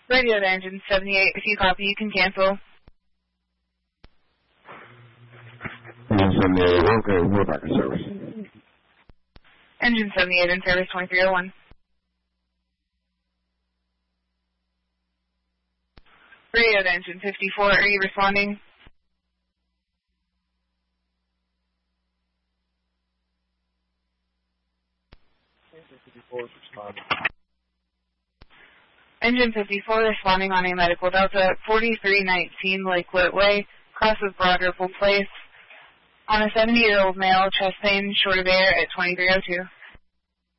Radio to engine 78. If you copy, you can cancel. Engine 78, okay, we're back in service. Engine 78 in service 2301. Radio to engine 54, are you responding? Engine 54 responding on a medical Delta 4319 Lakewood Way, cross of Broad Ripple Place, on a 70-year-old male, chest pain, short of air at 2302.